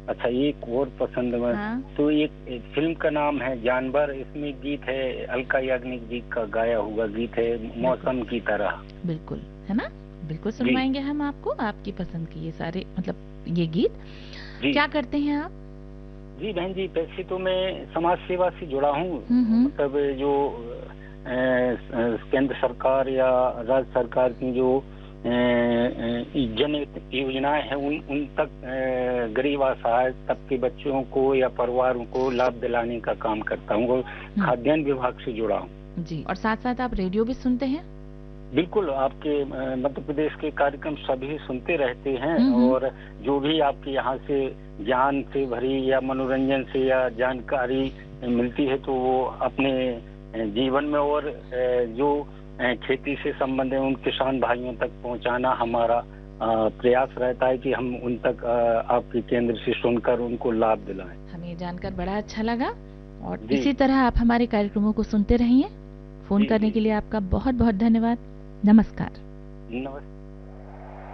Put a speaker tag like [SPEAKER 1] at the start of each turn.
[SPEAKER 1] अच्छा, एक और पसंद में
[SPEAKER 2] हाँ
[SPEAKER 1] तो एक फिल्म का नाम है जानवर, इसमें गीत है अलका याग्निक जी का गाया हुआ गीत है,
[SPEAKER 2] बिल्कुल
[SPEAKER 1] मौसम की तरह।
[SPEAKER 2] बिल्कुल, है ना? बिल्कुल
[SPEAKER 1] जी
[SPEAKER 2] सुनवाएंगे हम आपको आपकी पसंद के ये सारे मतलब ये गीत।
[SPEAKER 1] जी
[SPEAKER 2] क्या करते हैं आप?
[SPEAKER 1] जी बहन जी, वैसे तो मैं समाज सेवा से जुड़ा हूँ।
[SPEAKER 2] हम्म।
[SPEAKER 1] मतलब जो केंद्र सरकार या राज्य सरकार की जो जन योजनाएं हैं उन तक गरीब असहाय तबके बच्चों को या परिवारों को लाभ दिलाने का काम करता हूँ और खाद्यान्न विभाग से जुड़ा हूँ।
[SPEAKER 2] जी, और साथ साथ आप रेडियो भी सुनते हैं?
[SPEAKER 1] बिल्कुल, आपके मध्य प्रदेश के कार्यक्रम सभी सुनते रहते हैं, और जो भी आपके यहाँ से ज्ञान से भरी या मनोरंजन से या जानकारी मिलती है तो वो अपने जीवन में और जो खेती से संबंधित उन किसान भाइयों तक पहुंचाना हमारा प्रयास रहता है कि हम उन तक आपके केंद्र से सुनकर उनको लाभ दिलाएं।
[SPEAKER 2] हमें जानकर बड़ा अच्छा लगा, और
[SPEAKER 1] जी
[SPEAKER 2] इसी तरह आप हमारे कार्यक्रमों को सुनते रहिए। फोन
[SPEAKER 1] जी
[SPEAKER 2] करने
[SPEAKER 1] जी
[SPEAKER 2] के लिए आपका बहुत बहुत धन्यवाद। नमस्कार।
[SPEAKER 1] नमस्ते।